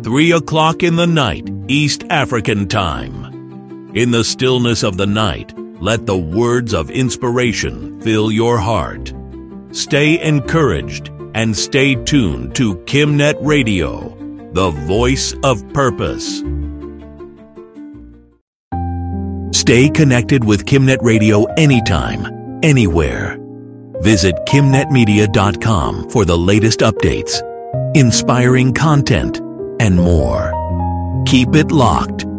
3 o'clock in the night, East African Time. In the stillness of the night, let the words of inspiration fill your heart. Stay encouraged and stay tuned to KimNet Radio, the voice of purpose. Stay connected with KimNet Radio anytime, anywhere. Visit KimNetMedia.com for the latest updates, inspiring content, and more. Keep it locked